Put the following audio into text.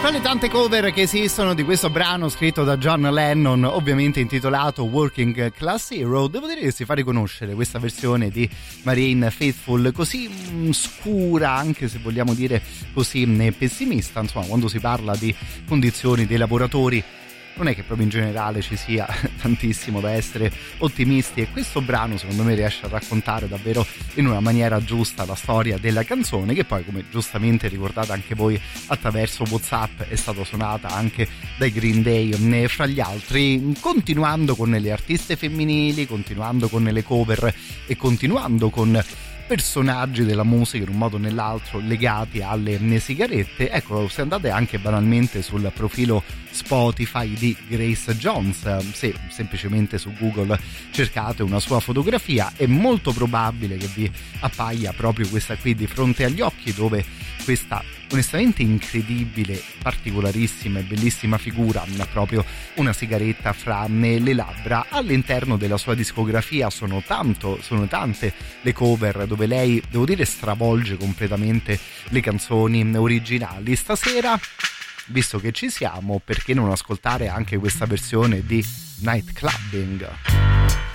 Tra le tante cover che esistono di questo brano scritto da John Lennon, ovviamente intitolato Working Class Hero, devo dire che si fa riconoscere questa versione di Marianne Faithfull così scura, anche se vogliamo dire così pessimista, insomma, quando si parla di condizioni dei lavoratori. Non è che proprio in generale ci sia tantissimo da essere ottimisti, e questo brano secondo me riesce a raccontare davvero in una maniera giusta la storia della canzone, che poi, come giustamente ricordate anche voi attraverso WhatsApp, è stata suonata anche dai Green Day fra gli altri, continuando con le artiste femminili, continuando con le cover e continuando con personaggi della musica in un modo o nell'altro legati alle sigarette. Ecco, se andate anche banalmente sul profilo Spotify di Grace Jones, se semplicemente su Google cercate una sua fotografia, è molto probabile che vi appaia proprio questa qui di fronte agli occhi, dove questa onestamente incredibile, particolarissima e bellissima figura ha proprio una sigaretta fra le labbra. All'interno della sua discografia sono tante le cover dove lei, devo dire, stravolge completamente le canzoni originali. Stasera, visto che ci siamo, perché non ascoltare anche questa versione di Night Clubbing?